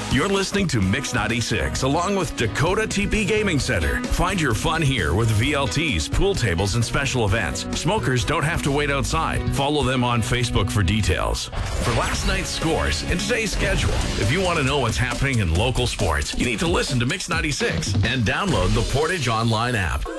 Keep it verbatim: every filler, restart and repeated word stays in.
You're listening to Mix ninety-six along with Dakota T P Gaming Center. Find your fun here with V L Ts, pool tables, and special events. Smokers don't have to wait outside. Follow them on Facebook for details. For last night's scores and today's schedule, if you want to know what's happening in local sports, you need to listen to Mix ninety-six and download the Portage Online app.